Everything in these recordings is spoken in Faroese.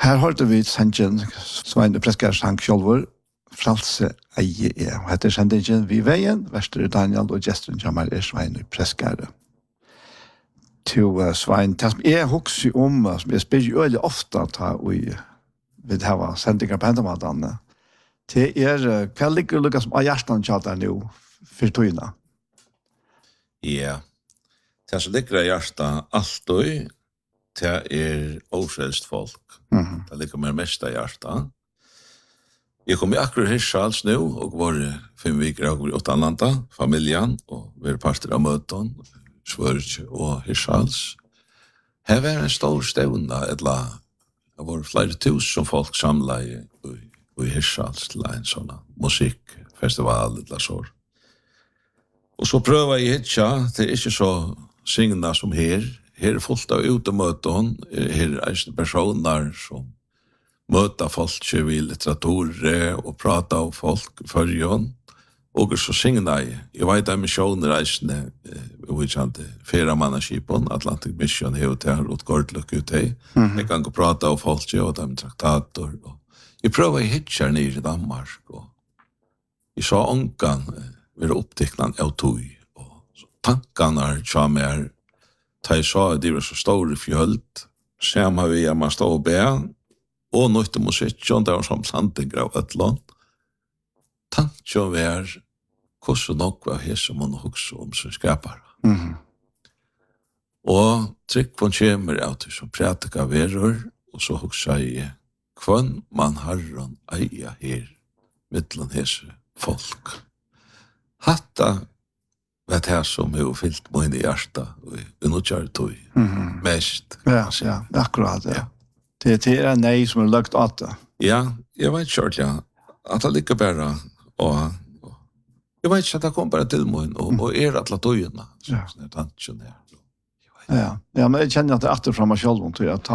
Her hørte vi sendingen Svein Preskar sang sjølver, fralse eie er. Og etter sendingen Vi veien, verster Daniel og gesten Jamal Svein Preskar. Til Svein, det som jeg husker om, som jeg spiller jo veldig ofte vi har sendinger på hendematene, det hva ligger lukket som av hjertan tjater nå, for tøyene? Ja, det som ligger av hjertan alltid, det ofrelst folk. Det ligger mer mest av hjertan. Jeg kom i akkurat Hirschals nu, og var 5 veker av i Åttalanda, familjen, og vi parter av møten, Svørg og Hirschals. Her var en stor stevna, det var flere tusen folk samlet i Hirschals til en sånn musikkfestival, eller så. Og så prøver jeg hitja, det ikke så signa som her. Her fullt av utemøten, her personer som møter folk i litteratur og prater av folk i førjen. Og så signa jeg vet av missioner reisende, vi kjente Feramannaskipen, Atlantic Mission, her og Gordløk ut her. Jeg kan gå prate av folk og de traktater. Jeg prøver å hitje ned i Danmark, og jeg sa ångan være opptiknet av tog, og tankene kom her, da jeg sa at de var så store fjølt, sammen vi man stod og be, og nøyte musikken, det var som sandinger av et land. Tanken var hvordan nok var her som man husker om som skapere. Og tryggvann kommer av til som prætika verur, og så husker jeg kvann man harran eia her, mittlen hese folk. Hatta var det som har fyllt mig i hjärta og unnutjar tog mest. Ja, akkurat, ja. Det en nei som lagt at det. Ja, jeg vet kjørt, ja. At det ligger bare, og jeg vet ikke at det kom bare til mig, og alle togene. Ja, men jeg kjenner at det etter fra meg selv, tror jeg.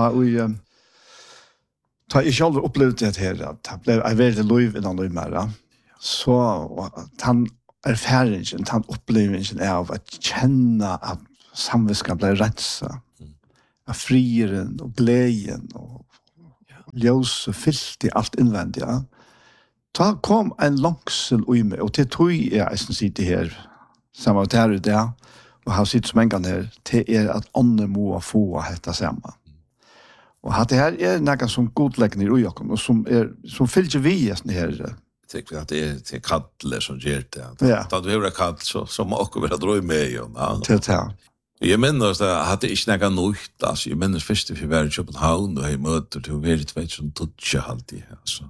Ta jeg selv opplevde det her, at det ble en veldig liv innan liv mer, så han erfaringen, han opplevingen av å kjenne at samviskan ble renset, av frieren og gleden og ljøs og fyllt i alt innvendig. Da kom en langsel ui meg, og til tog jeg sitter her, sammen med her i det, og har sitt som en gang her, til at andre må få dette sammen. Og at det her noe som godleggende i ujakken, og som fyller vi i sånne her. Jeg tenker at det kattle som gjør det. Da du har katt, så må dere være drøy med. Til det. Jeg minnes at det ikke noe nøyt. Jeg minnes først vi var i København, og jeg møter til å være et veit som tutsi alltid.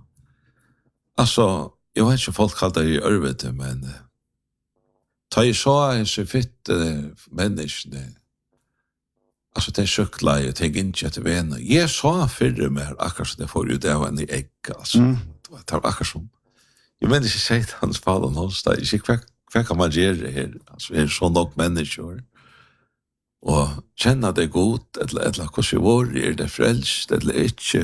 Altså, jeg vet ikke folk kaller det i ørvete, men ta jeg så så fitte menneskene, altså det sykla jeg, tenk ikke etter vene. Jeg så fyrre mer, akkurat som det får jo det av en i egg, altså. Det var akkurat som. Jeg mener ikke sett hans fall og hos deg, ikke hva kan man gjøre her, altså er så nok mennesker, og kjenne det godt, eller hvordan var det frelst, eller ikke,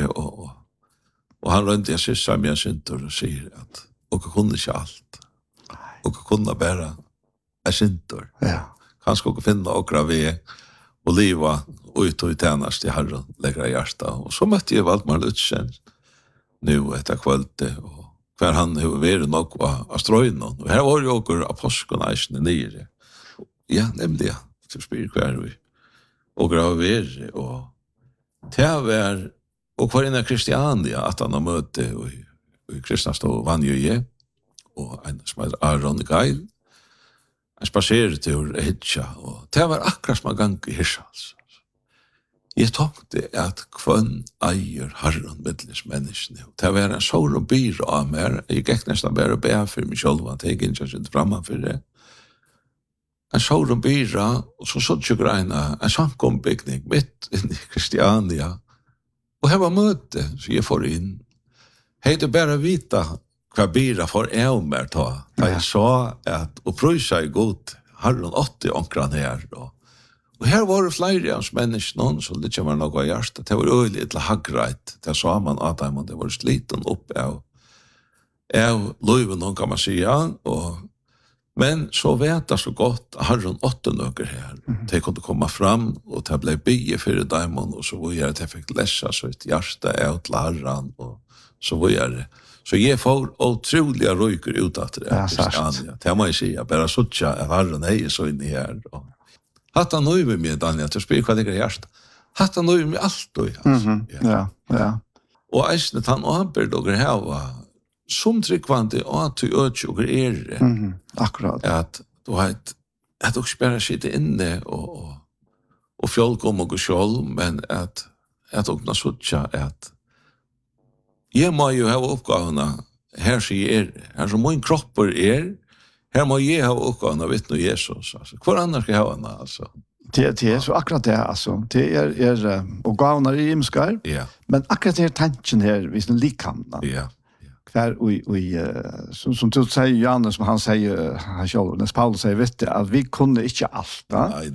og han rundt jeg synes som jeg synter og sier at dere kunne ikke alt. Dere kunne bare jeg synter. Kanskje dere finne dere ved og livet ut og tjenest i Herren, legger i hjertet. Og så møtte jeg Valdemar Lutzen nå etter kvöldet, og hver han har vært nok av strøyene. Og her var jo dere apostleneisene nere. Ja, nemlig, ja. Så spyr hver vi. Og dere har vært, og til hver og hver innan Kristiania, at han har møte i Kristianstad Vanjøye, og en som heter Aron Geil, en spaseretur hitja, og det var akkurat som en gang i Hirschals. Jeg tenkte at kvann eier Herren middels menneskene, og det var en sår og byr av meg, jeg gikk nesten bare be for meg selv, at jeg ikke sitter fremme for det. En sår og byr, og så sånn ikke greina, en samkombygning midt inn i Kristiania, og her var møte, så jeg får inn. Hei, det bare vita hva bira for jeg mer ta. Da jeg sa at, og prøy seg godt, har hun 80 ånkran her. Og her var det flere av menneskene, så det ikke var noe av hjertet. Det var øyelig til hagreit. Det sa man at det var sliten opp av løyven, kan man si, og Men så vet det så godt, Herren 8 nøkker her. De kunne komme fram, og det ble bygge for Daimon, og så var jeg at jeg fikk lese så et hjerte av til Herren, og så var jeg det. Så jeg får utroliga røyker ut av det. Det må jeg si, jeg bare suttja av Herren er så inni her. Hatt han nøy med meg, Daniel, til å spille hva det er hjerte. Hatt han nøy med alt, ja. Og eisne han åper dere her var som tryggvande og til øtje og akkurat. At du vet, at du spiller sitte inne og fjolk om og sjål, men at du suttja at jeg må jo ha oppgavene her sier her som min kropper her må jeg ha oppgavene vitt noe Jesus. Altså. Hvor annars skal jeg ha henne, altså? Det är så akkurat det alltså. Det är och gåvnar I imskar. Ja. Men akkurat det tanken här vi sen likamna. Ja. Kvar som du säger Johannes som han säger han själv när Paulus säger vet du att vi kunde inte allt. Nej.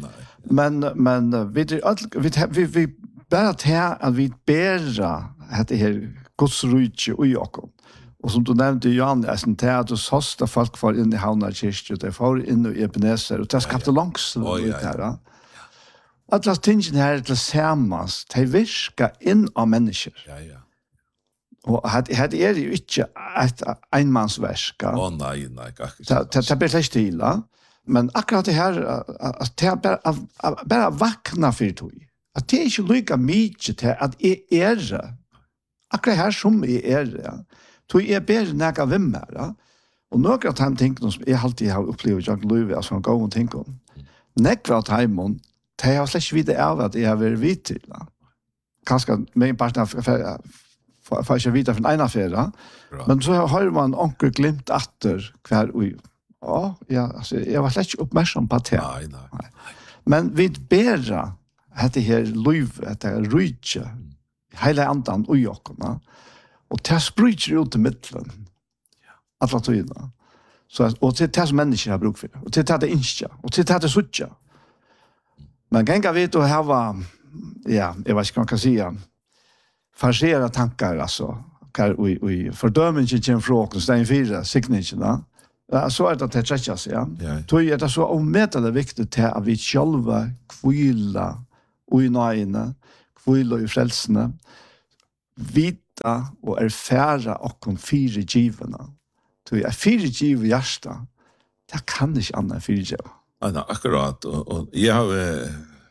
Men vi bara här att vi bära det här Guds rike och Jakob. Och som du nämnde Johannes en teater sås där folk var inne I Havnar kyrkje, det var inne I Ebenezer och det skapte långsel ut här. Alla tingen här till sammas, de virka in av människor. Ja. Och det är ju inte ett enmansverska. Nej. Det blir lätt stilla. Men akkurat det här, att det bara vakna för tog. Att det är inte lika mycket till att är akkurat här som är tog är bättre näka vimmar. Och några av de ting som jag alltid har upplevt jag löv alltså en gång tänk om. Nekva av timon det har släkt vidare av att jag har varit vid till. Kanske med partner för jag vidare från en affär. Men så har man onkel glimt åter kvar och alltså jag var släkt uppmärksam på det. Nej. Men vi bära det här löv det här rike hela andan och jockorna. Och det sprider ut I mitten. Alla tiden. Så och det som människor har bruk för. Och det är det inska. Och det är det sucha. Men gänga vet att ha jag vet inte vad man kan säga. Fargera tankar alltså. Vi fördömningen till frågan sten 4 signature. Så är det tretjas ja. Då är det så omätligt viktigt att vi själva kvilla och I näina, kvilla I frälsarna. Vita och erfära och fyra givarna. Så jag fyra giv hjärsta. Det kan inte annat än fyra giv. Ja, akkurat. Och jag har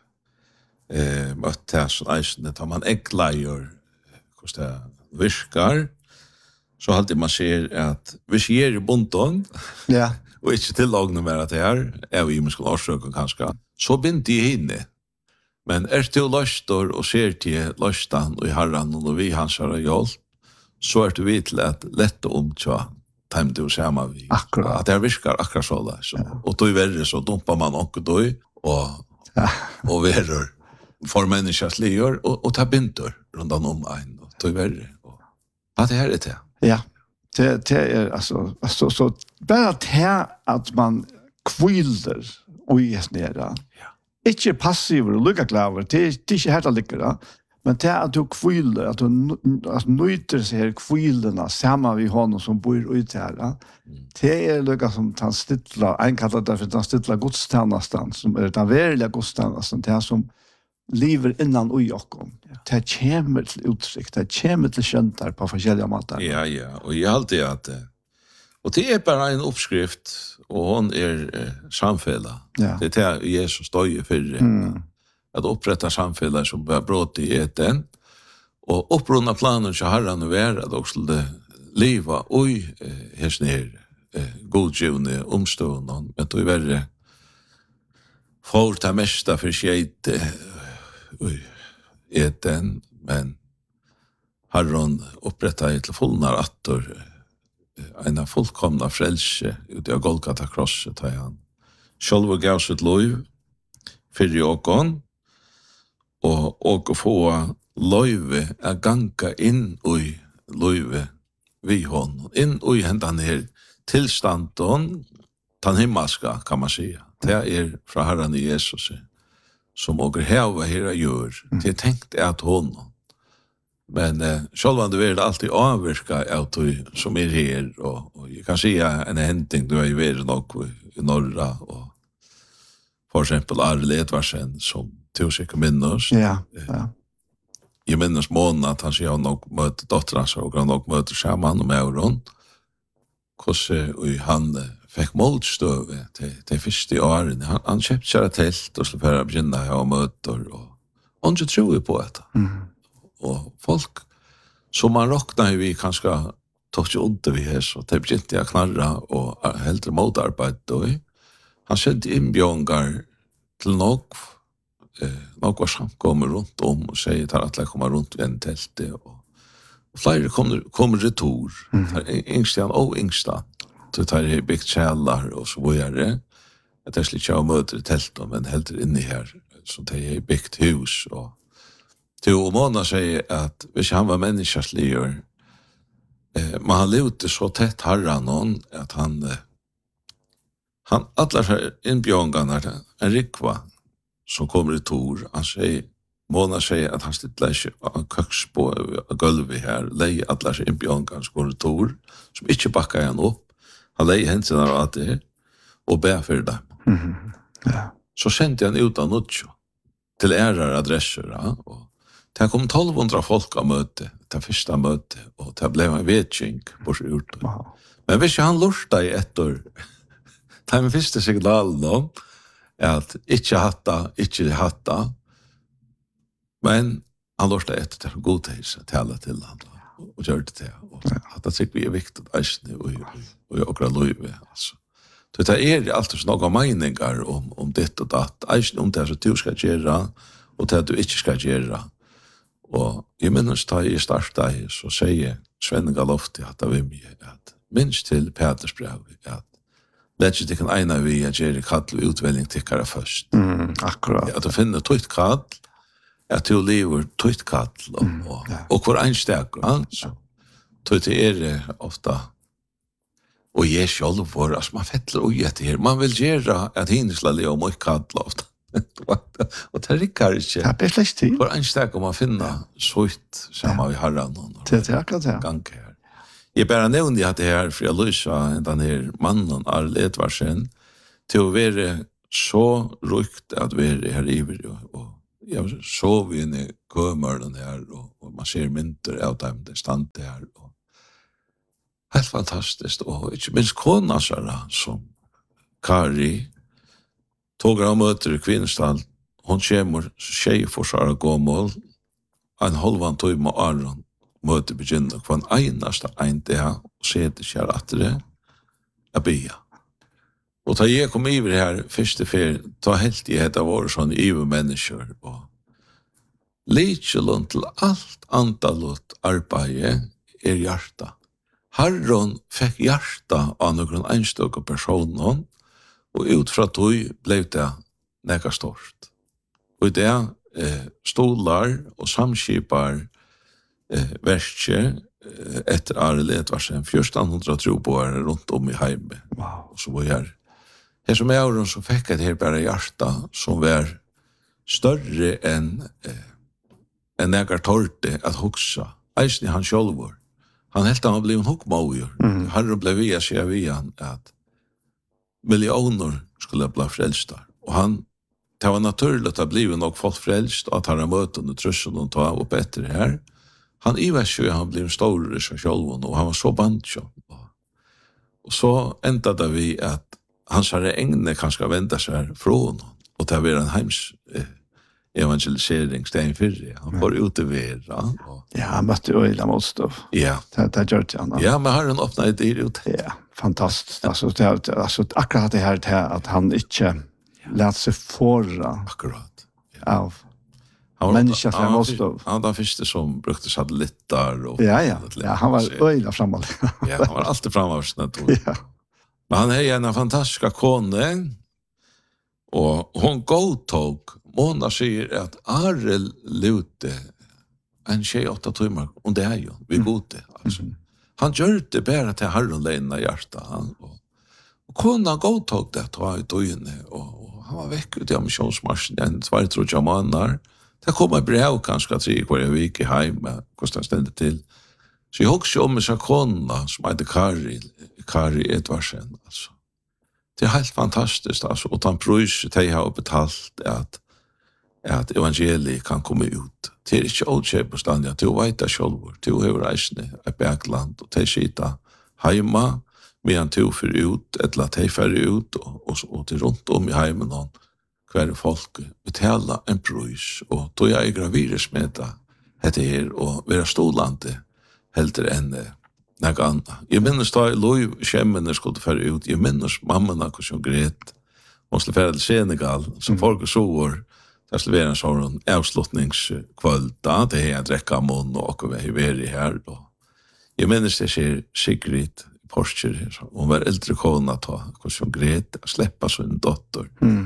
mött det som eisen, tar man ägglejer hur det virkar, så alltid man ser att vi ger I bonton, ja. Och inte tillagna med att det här, är vi med årsöken kanske, så bint I inne. Men du løstor og ser til løstan og I Herren og vi hans har hjulp, så du vi til at lette tja time du sama vi. Akkurat. At det virkar akkurat så da. Og då I verre så dumpar man onke då og verre for menneskers lier og ta binter rundt om ein og då I verre. Ja, det her det. Ja, det altså så bare det at man kvilder og I nere. Ikke passiv og lukka klaver, det er ikke helt allikker, men det at du kviler, at du nøyter seg her kvilene sammen med honom som bor ute her, det lukka som han stilla, en kallar det for han stilla godstjennestan, som den verilige godstjennestan, det som lever innan ui okkom. Det kommer til uttrykk, det kommer til kjøntar på forskjellige måter. Ja, og jeg alltid at og det bara en uppskrift och hon samfälla. Ja. Det är Jesus støye för att upprätta samfälla som var brott I eten och upprunna planen så Herren och är att också det leva oj häsner godjune omstånden men då är det för ta mesta för skeit eten men Herren upprätta ett fullnar attor en fullkomna frälse ut I Golgata krosset har han. Själva gav sitt liv för jokon och få löjve att ganga in I löjve vi hon in I hända ner tillstanden tan himmelska kan man säga. Det från Herren Jesus som åker här här gör. Det tänkte att hon Men själva det är alltid avverka av det som är här och jag kan säga en händning du har ju varit nog i norra och för exempel Arle Edvardsen som tog minnes. Ja. Jag minns månad att han säger nog möter dottern så han nog möter samman och med hon. Och han fick målstöve till första åren. Han köpte sig ett tält och så för att börja ha möter och hon tror ju på det. Och folk som man råknar vi kanske tog ju under vi här så det blir inte knarra och helt motarbete då. Han sände inbjörngar till några samkommer runt om och säger att alla kommer runt vid en tälte och flera kommer retur. Yngstan och yngstan. Så tar det byggt källar och så vidare. Att det skulle jag möter i tälten men helt inne här så det är byggt hus och till Mona säger att hvis han var människasligur man har levt så tätt harran någon att han alla så inbjörngarna en rikva som kommer i tor han säger Mona säger att han stilla köks på golvet här lägger alla så inbjörngarna som går i tor som inte backar han upp han lägger händerna av det och ber för dem Ja. så sände han ut av Nuccio till ärar adresser och det kom 1200 folk av möte, det första möte, och det blev en vetskink på sig ut. Men hvis han lurta i ett år, det är min första signal då, att inte hatta, men han lurta ett till godhejsa till alla till han, och gör det. Och att det tycker vi är viktigt, och jag åker löjve, alltså. Så det är alltid så några meningar om det och datt, om det så du ska göra, och det du inte ska göra. Og jeg minnes da jeg startet så sier Sven Galofti at det var mye at minst til Peters brev at lett ikke kan ena vi at gjøre kall og utvelling tikkere først. Akkurat. At du finner tøyt kall, at du lever tøyt kall og hvor einstekker. Tøyt det ofta og jeg selv for, altså man fettler og etter her. Man vil gjøre at hinnesla leo mye kall ofta. Och det rickar inte. Ja, det är släkt till. För en stark om man finna sånt som vi har någon. Det är akkurat det. Gång här. Jag bara nämnde att det här för jag lösa den här mannen Arle Edvardsen till att vara så rykt att vara här i och jag sov in i kömaren här och man ser mynter av dem det stand där och helt fantastiskt och inte minst kona som Kari tog av möter i Kvinnstall. Hon kommer tjej för Sara Gåmål. En halvan tog med Aron möter begynner för en enaste en dag och sätter sig att det är bya. Och då jag kom över här första för ta helt i ett av våra sådana EU-människor och lite till allt antalet arbete är hjärta. Herren fick hjärta av någon enstaka personer och utfra tog blev det näka stort. Och det stolar och samskipar verkje efter Arle Edvardsen 1400 troboare runt om i Heime. Wow. Och så var här som är så fick det här bara hjärta som var större än näka torte att huxa. Eisen han självor. Han helt han blev en huckmauer. Han blev via sig via att miljoner skulle bli frälsta. Och det var naturligt att bli nog folk frälst och att han har möten och trussen och ta upp efter det här. Han i väsjö han blev större så själv och han var så bandkö. Och så ändade vi att hans herre ägne kanske vända sig från honom och ta vara en heims evangelisering sten för han får utöver Ja, han mötte öjla motstov. Ja. Det gör det han. Ja, men har han öppnat det ut. Ja, fantastiskt. Alltså akkurat det här till att han inte lät sig förra Akkurat. av människa som motstov. Han var den första som brukade satelliter och Ja, han var öjla framåt. Ja, han var alltid framåt när Ja. Men han är en fantastisk kone och hon godtog Mona säger att Arel lute en 28 timmar och det är ju vi gode alltså. Han gör det bara till Herren läna hjärta och kona godtog det ta ut inne och han var väck ut i missionsmarschen en 2-3 månader Det kommer brev kanskje 3 kvar vik i heim, hvordan det stender til. Så jeg husker om en kona som heter Kari Edvardsen, altså. Det helt fantastiskt, altså, og den prøys de har betalt at evangeliet kan komme ut. Det ikke åkjøp på standen, du vet det selv, du har reisende i Bergland, og de sitter heima, medan du får ut, eller at de får ut, og til rundt om i heimen, og hver folk betaler en prøys, og då jeg gravides med det her, og være stolande, helter enn något annat. Jag minns då Louis Schemmene skulle föra ut. Jag minns mamma när hon grät. Hon skulle föra till Senegal. Så folk såg det skulle vara en sån avslutningskväll. Det är att räcka mun och vi är här då. Jag minns det ser Sigrid Porsche. Hon var äldre kona då. Hon grät att släppa sin dotter.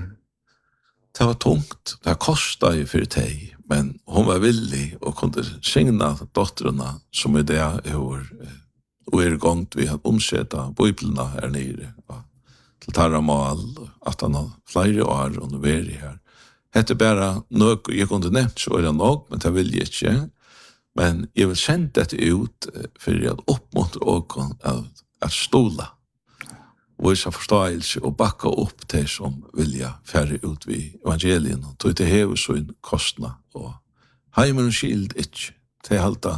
Det var tungt. Det kostade ju för dig. Men hon var villig och kunde signa dotterna som är det och gångt vi har omsätta biblarna här nere till Tarramal att han har flera år och nu är det här. Det är bara något jag kunde nämnt så är det nog, men det vill jag inte. Men jag vill sända det ut för att uppmuntra och att stola och visa förståelse och backa upp det som vilja färre ut vid evangelien och ta det här så en kostnad och heimen och skild inte till halta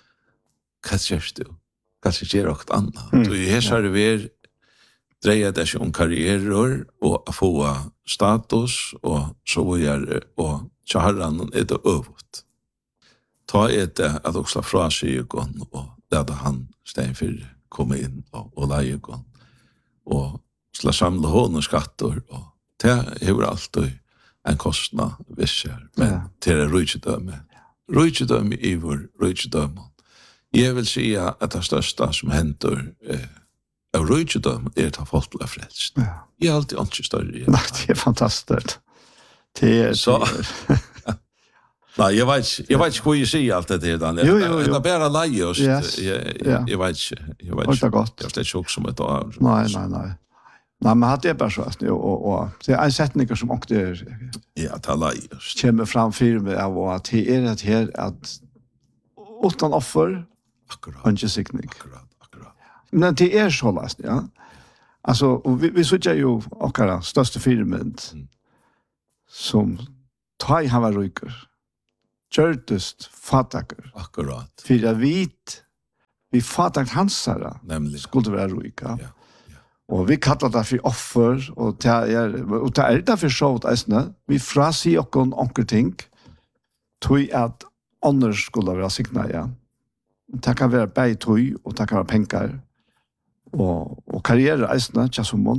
kanske göra något annat. Och i här det vi dreja det sig om karriärer och få status och så vidare och charran är det övrigt. Ta det att också fra sig och där han stäng för komma in och lägga och slå samla hon och skatter och det är alltid en kostnad visser men till det rutschdöme i vår rutschdöme. Jag vill säga att det största som händer av rutschdöme är att folk blir frälst. Jag är alltid inte större. Nej, det är fantastiskt. Det är så. Nej, jag vet inte hur jag säger allt det där. Jo. Det är bara lejos. Jag vet inte. Det är gott. Jag är inte som ett år. Nej. Nej, men det är bara så. Och det är en sättning som också ja, det är lejos. Kommer framför mig av att det är det här att utan offer och inte signing. Akkurat. Men det är så läst, ja. Alltså, vi såg ju också största filmen som tar han var ryker. Gjørtest fataker. Akkurat. För att vi fatakt hansara skulle vara ryka. Ja. Och vi kallar det för offer och det är det för så att vi frasi och onkel ting tog att annars skulle vara signa, ja. Det kan vara bäj tog och det kan vara pengar och karriär äsna tjasumon.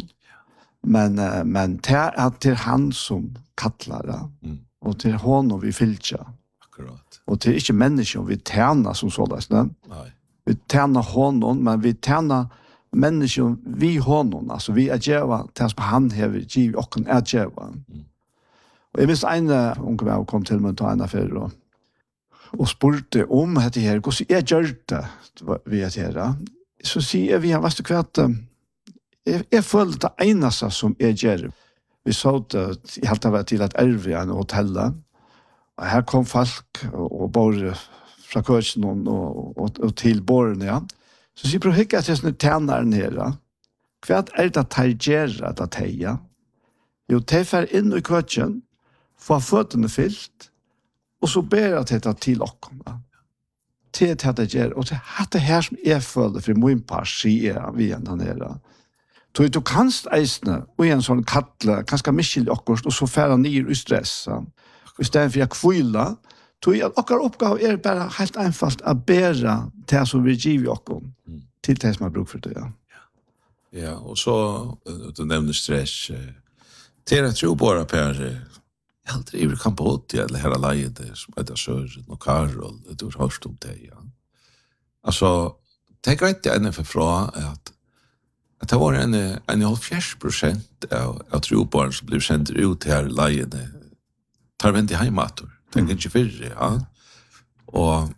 Men det är till han som kallar det. Och till honom vi fylja. Akkurat. Och till inte människor vi tjänar som sådant. Nej. Vi tjänar honom, men vi tjänar människor vi honom. Alltså vi är djäva till som han har giv och är djäva. Och jag minns en unge vän kom till mig och ta en affär och spurte om det här. Hur jag gör det vi är här. Så säger vi, vad du kvart? Jag följde det enaste som jag gör. Vi sa att jag hade varit till att ärva en hotell. Och här kom folk och bor från köken och till borren, ja. Så sier jag att jag är tjänaren här. Kvart är det att tajgera det teja? Jo, tejfar in i köken, får fötterna fyllt, och så ber jag att det till åkarna. Till att det gör, och det här som jag följer för min par säger vi ända nere. Du kanst eisne, og en sånn kattle, kanskje miskjelig akkurat, og så færa nir i stress. I stedet for jeg kvila, okkar oppgave er bare helt einfalt å bære det som vi giver okkar til det som har bruk for det. Ja, og så, du nevner stress, til jeg tror bare Per, jeg har aldri i Kambodja, eller hele leide, som heter Søren og Karol, du har hørt om det, ja. Altså, det er greit jeg ennå fra att det var en 70% av trobarn som blev sendt ut här lejene tar vänt i heimator. Tänker inte för ja. Och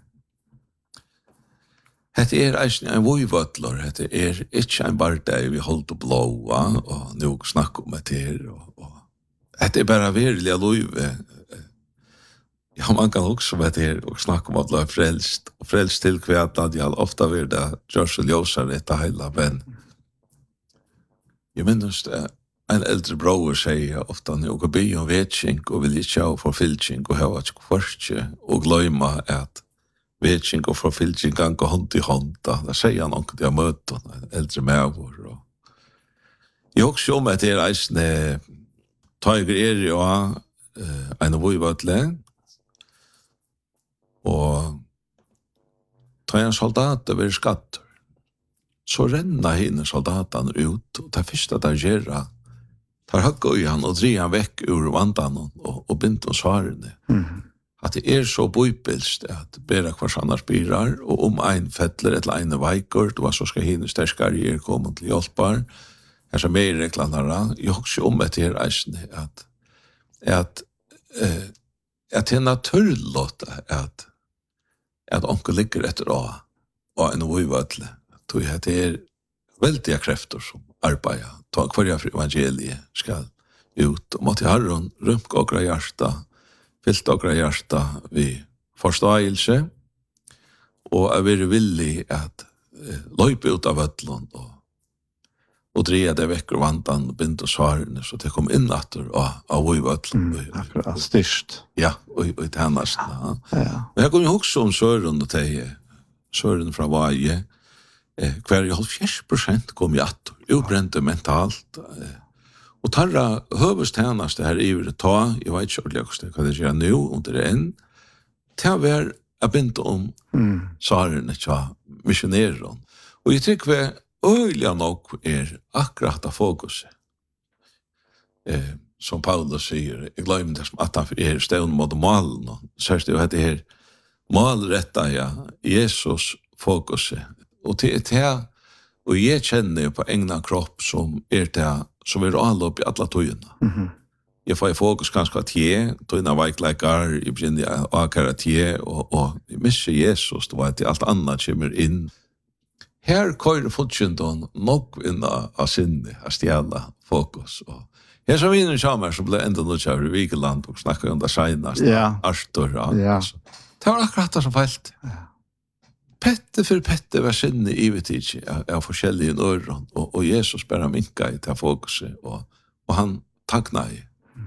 det är en vojvötler, det är inte en barndeg vi hållt att blåa och nog snacka om det här. Och det är bara verkliga lojve. Ja, man kan också med det och snacka om att bli frälst. Och frälst till kvärt att jag ofta vill det görs och ljósar detta hela, men jag minns det. En äldre bror säger ofta nu och be om vetsking och vill inte ha förfyllning och ha ett först och glömma att vetsking och förfyllning kan gå hand i hand. Där säger han också att jag möter en äldre människor. Jag också om att det är en tager och en vojvatle och tar en soldat över skatter. Så renner henne soldaten ut och tar första där gärra tar högg i han och drar han väck ur vandan och bindt svarene. Att det är så bojpilst att bära kvar annars bilar och om en fettler eller en vajkort då så ska hinna stärskare komma till hjälpar. Här så mer reklamera. Jag också om att det är att det är naturligt att onkel ligger efter och en vojvatle. Tror jag att det är väldiga krafter som arbetar. Ta kvarja för evangeliet ska ut och måtte Herren römka okra hjärta, fyllt okra hjärta vid förståelse och är villig att löpa ut av ödlån och dreja det veckor vantan och binda svaren så det kom in efter av vödlån. Akkurat, styrst. Ja, och i tennast. Ja. Men jag kommer ju också om Søren och Søren från Vaje. Hver 70% kom i att obrände mentalt och tarra hövestjänast här i det ta jag vet inte ordentligt vad det gör nu under en ta var jag bint om Søren och missionärer och jag tycker öliga nog akkurat av fokus som Paulus säger jag glömde som att han stånd mot mål så det här målrätta Jesus fokus och det här och jag känner på egna kropp som det som alla upp i alla tojerna. Jag får fokus ganska att ge tojna vaikläkar i början akara tie och missa Jesus då var det allt annat kommer in. Här kör fortsättningen nog in av sinne att stjäla fokus och här som vinner chamar så blir ändå något av Vikeland och snackar om det senast. Arthur. Ja. Det var akkurat det som fällt. Pette för pette var sinne i vitidje av forskjellige øren, og Jesus bare minka i til fokuset, og han tankna i.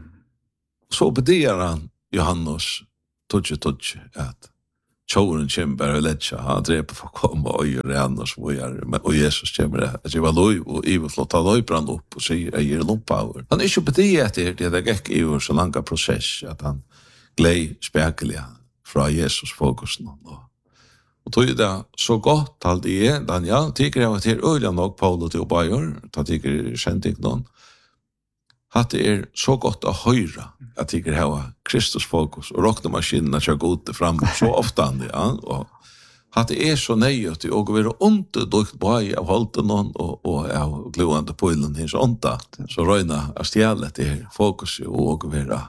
Så bedier han Johannes tutsi at tjåren kommer bare og ledja, han dreper for å komme og gjøre han og Jesus kommer at jeg var lov, og jeg vil ta løybrann opp og sier jeg gir lompauer. Han ikke bedier etter det gikk i så langa prosess at han glei spekelig fra Jesus fokusen och tog det så gott allt det Daniel tycker jag att det är öliga nog Paul och Tobias ta tycker skänding någon att det så gott att höra att tycker ha Kristus fokus och rockna maskinerna kör gott fram så ofta och att det så nöjt och vara inte dokt bara av hållt någon och av glödande polen hins onta så röna att stjäla det fokus och vara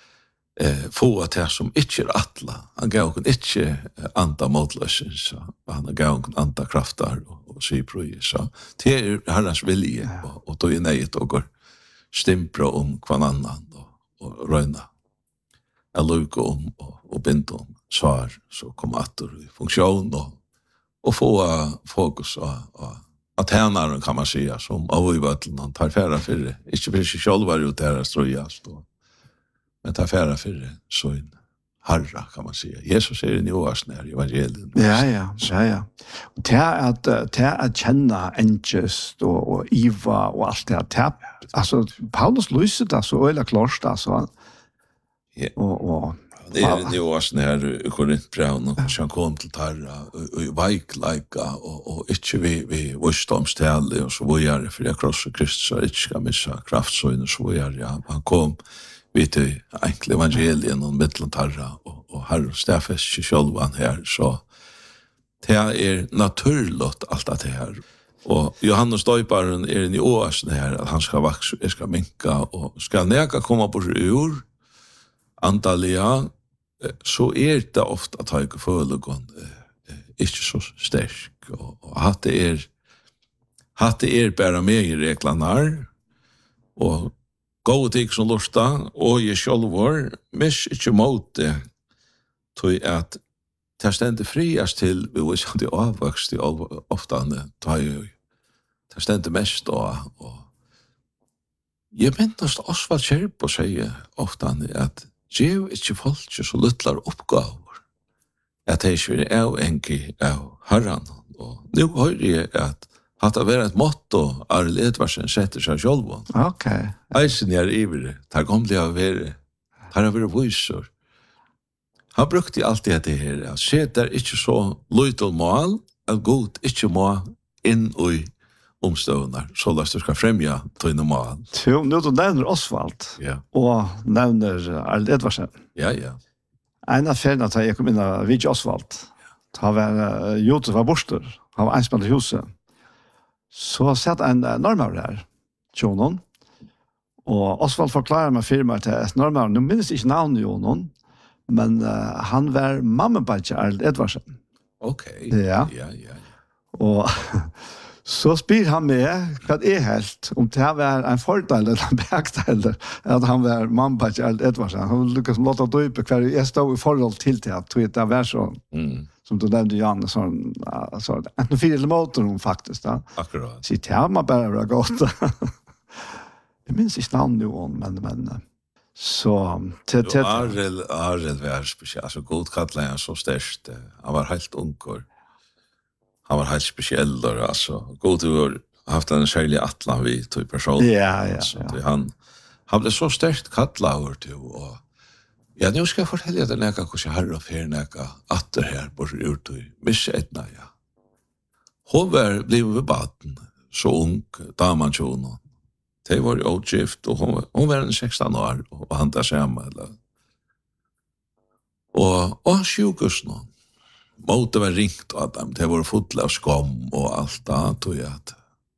få att det som inte är attla. Han gav en inte anta motlösen så han gav en anta kraftar och syproj så det är Herrens vilja och då är nöjet och går stimpra om kvann annan och röna luka om och binda om svar så kommer attor i funktion och få fokus att tjänaren kan man säga som av i vattnen tar färra för det. Inte för sig själva ut där ströjas då. Men ta färra för det så en Herra kan man säga. Jesus är en oasnär i evangelien. Ja. Det är att känna ängest och Iva och allt det här. Alltså Paulus lyser det så öliga klart alltså. Och det är en oasnär i Korintbrevn och han kom till Herra och vaiklaika och inte vi vårstomställe och så var för jag krossar Kristus så inte ska missa kraft så in så var han kom vet du, egentlig evangelien og mittlantarra og herre Steffes sjølvan her, så det er naturligt alt det her. Og Johannes Døyparen er en i åsen her, at han skal vokse, jeg skal minka, og skal neka komme på ur, antallia, så det ofte at jeg føler ikke så sterk, og at det er bare meg i reglene og gå til som lusta, og jeg selv var, mis ikke måte tog at det stendte friast til, vi var ikke avvokst, ofte tar jo, det stendte mest og jeg minnes Osvald Kjerp og sier ofte at «Gjev ikke folk så luttlar oppgaver, at det ikke er enkelt av herren». Og nå hører jeg at det vært et motto Arild Edvardsen setter seg selv. Ok. Eisen er ivrig, det kom til å være, det har vært viser. Han brukte alltid det her, at se der ikke så løyt og mål, at god ikke må inn i omstøvner, så la oss skal fremja tøyne mål. Jo, nå du nevner Osvald, og nevner Arild Edvardsen. Ja. En av ferien at jeg kom inn av Vidje Osvald, han var Josef var borster, han var einspann i huset. Så satt en normar her, Jonon, og Osvald forklarer meg firma til et normar, nå minnes ikke navnet Jonon, men han var mammabadje Arild Edvardsen. Ok. Ja. Og så spyr han med hva det helt, om det var en fordel eller en begdel, at han var mammabadje Arild Edvardsen. Han lykkes som låta døype hver jeg stod i forhold til det, at det var sånn, som du nevnte, Jan, sånn, enten 4 eller motor faktisk, da. Akkurat. Så det har man bare vært godt. Jeg minns ikke navnet jo, men så... Arild var spesiell, altså god kattelig han så størst, han var helt unger. Han var helt spesiell, altså god har haft en særlig atlan vi tog person. Ja. Han ble så størst kattelig til, og ja, nu skal jeg fortelle deg neka hvordan herre og fer neka atter her bort ut og misse etna, ja. Hun var blivet ved baden, så ung, daman tjono. De var jo utgift, og hun var en 16 år, og han der sammen, eller. Og sjukes nå. Måte var ringt av dem, de var fotla av skam og alt det, tog jeg at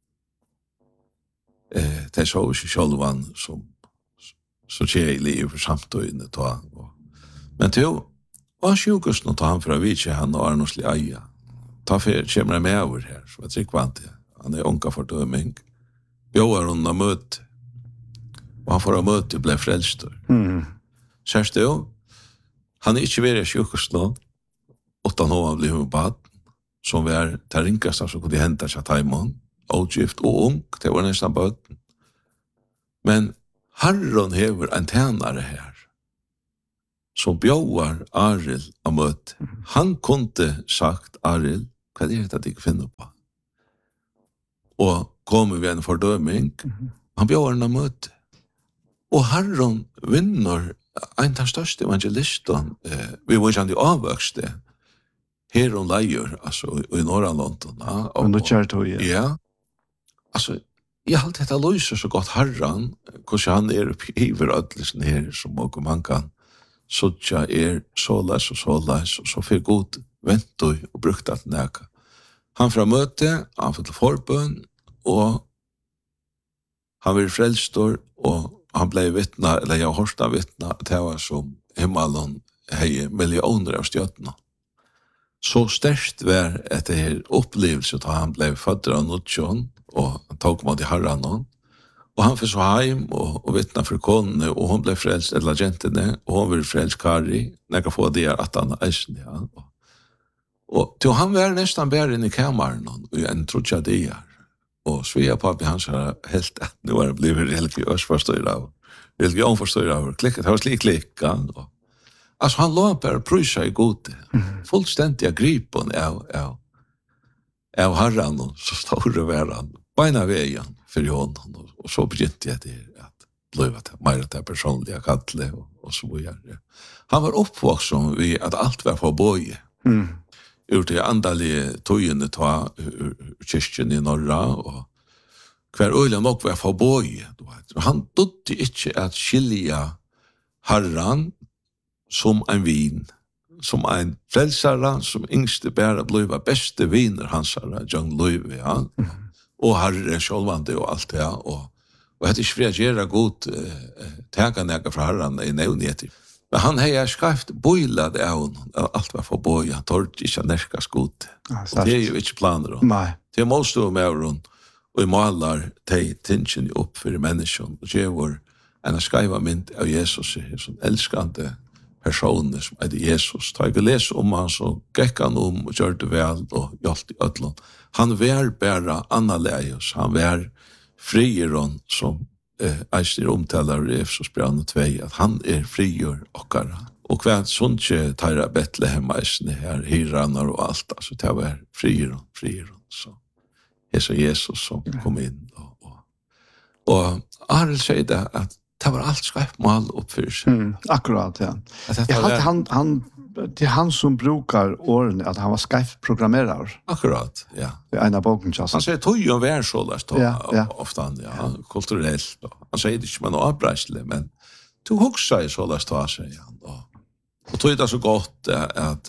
de så ikke sjølvan som så kjeilig for samtøyene ta. Men til var sjukes nå ta han fra Vidje, han og Arnosli Eia. Ta for kommer jeg med over her, så jeg trykker vant til. Han unga for døming. Bjøver hun av møte. Og han får av møte ble frelst. Kjæreste jo, han ikke vært sjukes nå, utan han ble med bad, som var til ringast, så kunne de hente seg taimon, utgift og ung, det var nesten bøten. Men Herren hever en tjenare her, som bjøver Arild av møte. Han kunne sagt, Arild, hva det at jeg finner på? Og kommer vi en fordøming, han bjøver en av møte. Og Herren vinner en av de største evangelistene, vi var ikke han avvøkste, her hun leier, altså i Norrland. Og nå kjørt hun, ja. Altså, jeg har alltid løser så godt Herren, hvordan han hiver ødelsen her, som man kan suttja så les, og så fyrir god vent og brukt alt neka. Han fra møte, han fyrir til forbøn, og han var frelstor, og han ble vittna, eller jeg har hørt han vittna, det var som himmelen hei millioner av stjøttene. Så størst var etter her opplevelse da han ble født av Nutsjon, og han tok mot i Herren. Og han fikk så hjem og vittna for konene, og hun ble frelst, eller jentene, og hun ble frelst Kari, når jeg få det at han er eisen, ja. Og til han var nesten bare inn i kammeren, og jeg trodde jeg det her. Og Svea pappi hans har helt at nå er det blivet religiøs forstøyre av, religion forstøyre av, det var slik klikkan, og altså, han lå bare prøysa i gode, fullstendig gripen av Herren, og så store var han, beina veien for hånden, og så begynte jeg det at bliva til mer til personlige kattle, og så videre. Han var oppvoksen ved at alt var på bøye. Ur til andalige tøyene ta kyrkjen i Norra, og hver øyla nok var på bøye. Han dødde ikke at skilja Herren som en vin, som en frelsare, som yngste bæra bliva beste viner hans herre, John Løyve, ja. Og herre sjølvande og alt det, og hette ikke fri at gjøre god tega nega fra herren i nevnigheter. Men han hei skreft bøylad av alt var for bøy, han tård ikke nerkas god. Og det er jo ikke planer om. Nei. Det er målstå med hun, og i malar teg tinsjen opp for menneskene, og gjør en skreiva mynd av Jesus, som elskande personer som heter Jesus. Da jeg leser om han, så gikk han om og gjør det vel og hjalp i ødlån. Han var bare annerledes. Han var frieren som eisner omtaler i Efesos brev 2, at han frier okkara. Og hva sånn ikke tar Betlehem eisner her, hyraner og alt, altså det var frieren. Så det er Jesus som kom inn. Og Arild sier det at det var alt skarpt mål oppfyrir seg. Akkurat, ja. Det er han som brukar årene at han var skarpt programmerar. Akkurat, ja. Det er en av boken. Han sier tog jo vær så lest, ofte han, kulturellt. Han sier det ikke med noe avbreiselig, men du hoksa i så lest, sier han. Og tog det så godt at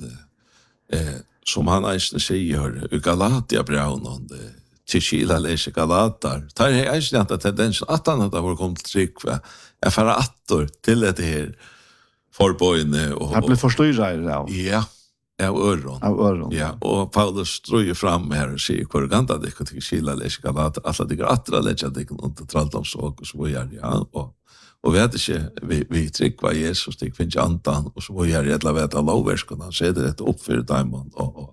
som han eisne sier, i Galatia-braun, til Kila leser Galater, tar jeg eisne at tendensen at han hadde vært kommet til trygg, jeg færre attor til dette her forbøyene. Han ble forstyrret av. Ja, av øron. Ja, og Paulus drog fram her og sier, hvor gant at ikke til Kila leser Galater, at det ikke atra leser at det ikke noe til tralldomsåk, og så var jeg, ja, og vi hadde ikke, vi trygg var Jesus, det finnes andan, og så var jeg redla ved at lovverskene, han sier det oppfyrir daimon,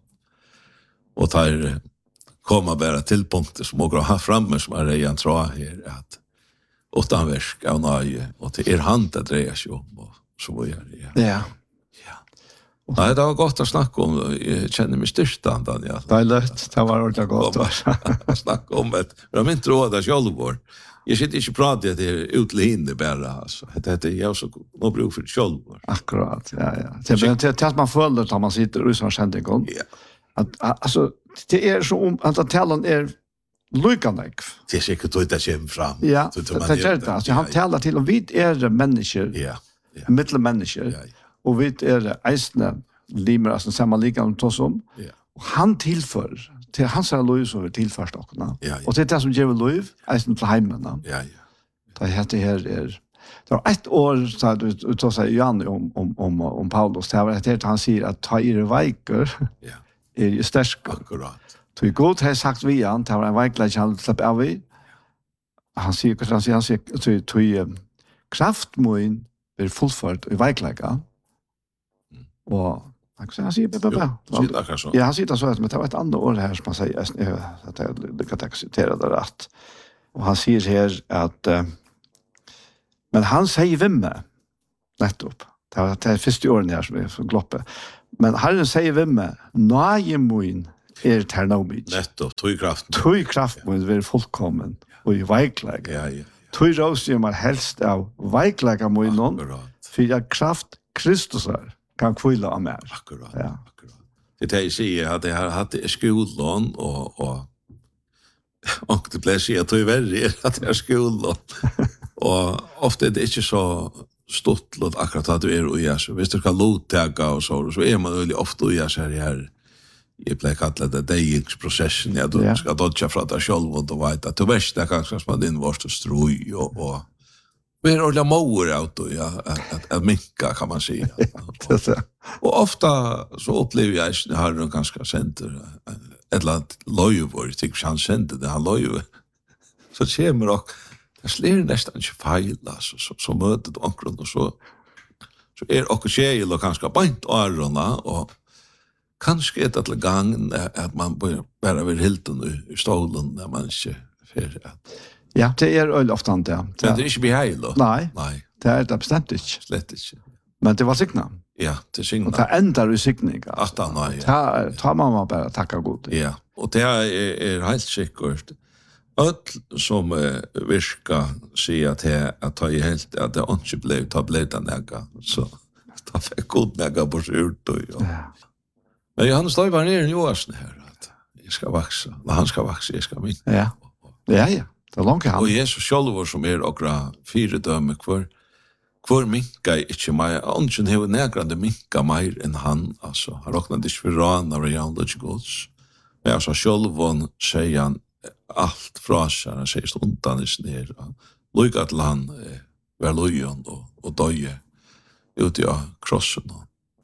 og tar komma bara till punkter som några har framme som är redan tror här att utanverk av nöje och till hand det drejer sig om och så var det. Ja. Nej, det var gott att snacka om. Jag känner mig styrstande, Daniel. Det är lätt. Det var ordentligt gott att snacka om det. Jag minns råd att självvård. Jag sitter inte prata att det är utlinje bara. Alltså. Det är jag så nog bruk för självvård. Akkurat, ja. Det är att man följer när man sitter i sån sändning. Ja. Alltså, det är så att talen är lyckandäck. Det är säkert att det kommer fram. Ja, det gör det. Alltså, han talar till och vi är människor. Ja. Mittelmänniskor. Ja. Och vi är eisne limer, alltså samma likadant tos om. Ja. Och han tillför till hans liv så tillför stockarna. Ja. Och det är det som ger liv eisne till hemmen. Ja. Det här är det var ett år så du tar sig Jan om Paulus. Det var det han säger att ta i veikor. Ja. Är ju stark. Akkurat. Så god har sagt vi han tar en veikla han släpp av vi. Han säger han säger kraftmoin är fullfört i veikla. Och han säger ja, han sitter så att det var ett annat år här som man säger att det kan acceptera det rätt. Och han säger här att men han säger vimme nettopp. Det är första åren här som är så gloppe. Men Herren säger vimme najemoin ternomid. Nettopp, tog kraft må være fullkommen og i veikleg. Ja. Tog råsier man helst av veikleg av moinon, for jeg kraft Kristus kan kvile av mer. Akkurat. Det jeg sier, at jeg har hatt skolen, og det ble sier at det er verre at jeg har skolen. Og ofte er det ikke så stort akkurat at du er uja, så hvis du skal lottega og så er man veldig ofte uja her. Jeg ble kallet det deingsprosessen, ja, du skal dodja fra deg selv, og du vet at du vet det kanskje som er din vårst og strøy, og vi er ordentlig måer av det, ja, at minka, kan man si. Og ofta så opplever jeg ikke, har du ganske sendt et eller annet løyvår, jeg tykker ikke han sendte det, han løyvår. Så kommer og det slir nästan inte feil, alltså, så møter du omkring, og så er okkur sjæl og kanskje bænt årene, og kanskje det til gangen at man bare vil hilden i stolen når man ikke ferie. Ja, det er øyelig ofte det. Men det er ikke beheil, da? Nei, det er det bestemt ikke. Slett ikke. Men det var signa. Ja, det signa. Og det ender i signing. Ja. Ta man bare takka god. Ja, og det er helt sikkert. Öll som virka sier at ta i helt at det ikke ble det nega, så ta fikk god nega på surt. Ja. Men Johannes Løyvar er en Johansson her, at jeg skal vakse, når han skal vakse, jeg skal minke. Ja, det er langt han. Og Jesus sjølver som er okra 4 døme, hvor minka ikke meg, ånden hever negrande minka mer enn han, altså, han råknet ikke for ran av rejan, det er ikke gods. Men altså, sjølver sier han allt fra seg, han sier stundan i snir, lukka til han var lujon og døye ute av krossen.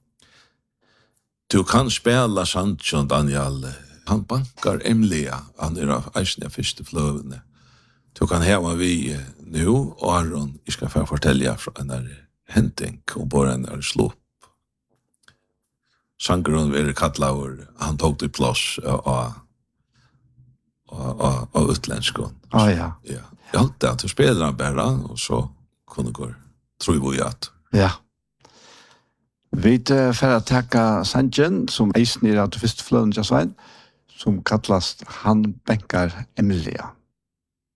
Du kan spela Sancho, Daniel, han bankar emlia, han er av eisen av første fløvene. Du kan heva vi nu, og Aron, jeg skal få fortelle fra en henting, og bare en slopp sangren var kattlaur, han tog det plats och utländsk. Ja. Ja. Jag hade att spela han bara och så kunde gå tror vi att. Ja. Vi får att tacka Sanjen som eisen i det første fløden, som kallast Han bänkar Emilia.